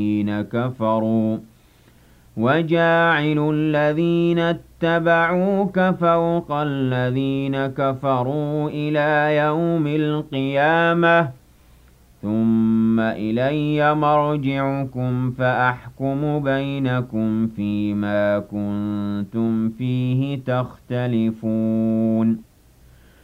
الَّذِينَ كَفَرُوا وَجَاعِلُ الَّذِينَ اتَّبَعُوكَ فَوْقَ الَّذِينَ كَفَرُوا إِلَىٰ يَوْمِ الْقِيَامَةِ ۖ ثُمَّ إِلَيَّ مَرْجِعُكُمْ فَأَحْكُمُ بَيْنَكُمْ فِيمَا كُنتُمْ فِيهِ تَخْتَلِفُونَ